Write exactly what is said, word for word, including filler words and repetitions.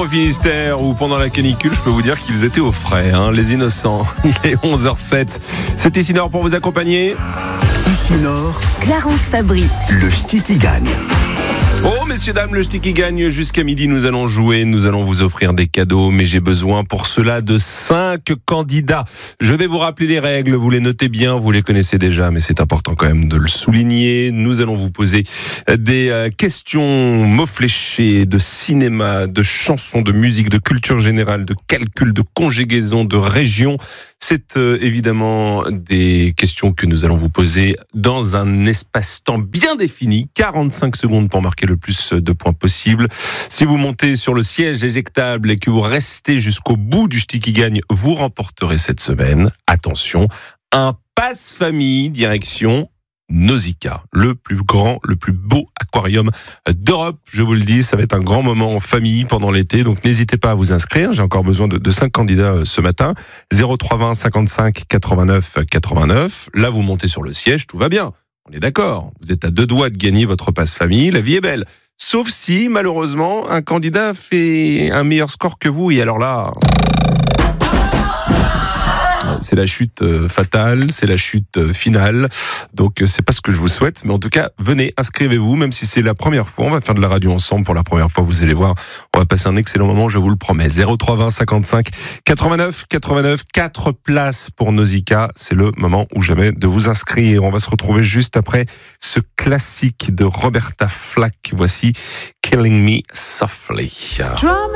au Finistère ou pendant la canicule, je peux vous dire qu'ils étaient au frais, hein, les innocents. Il est onze heures zéro sept. C'est ici Nord pour vous accompagner. Ici Nord, Clarence Fabry. le ch'ti qui gagne. Oh, messieurs, dames, le ch'ti qui gagne. Jusqu'à midi, nous allons jouer, nous allons vous offrir des cadeaux, mais j'ai besoin pour cela de cinq candidats. Je vais vous rappeler les règles, vous les notez bien, vous les connaissez déjà, mais c'est important quand même de le souligner. Nous allons vous poser des euh, questions mots fléchés, de cinéma, de chansons, de musique, de culture générale, de calcul, de conjugaison, de région. C'est euh, évidemment des questions que nous allons vous poser dans un espace-temps bien défini, quarante-cinq secondes pour marquer le plus de points possible. Si vous montez sur le siège éjectable et que vous restez jusqu'au bout du ch'ti qui gagne, vous remporterez cette semaine, attention, un passe-famille direction Nausicaa, le plus grand, le plus beau aquarium d'Europe. Je vous le dis, ça va être un grand moment en famille pendant l'été, donc n'hésitez pas à vous inscrire. J'ai encore besoin de, de cinq candidats ce matin. zéro trois vingt cinquante-cinq quatre-vingt-neuf quatre-vingt-neuf. Là, vous montez sur le siège, tout va bien. On est d'accord. Vous êtes à deux doigts de gagner votre passe-famille. La vie est belle. Sauf si, malheureusement, un candidat fait un meilleur score que vous. Et alors là... c'est la chute euh, fatale, c'est la chute euh, finale. Donc euh, c'est pas ce que je vous souhaite, mais en tout cas, venez, inscrivez-vous, même si c'est la première fois. On va faire de la radio ensemble pour la première fois, vous allez voir. On va passer un excellent moment, je vous le promets. zéro trois vingt cinquante-cinq quatre-vingt-neuf quatre-vingt-neuf, quatre places pour Nausicaa. C'est le moment ou jamais de vous inscrire. On va se retrouver juste après ce classique de Roberta Flack. Voici Killing Me Softly.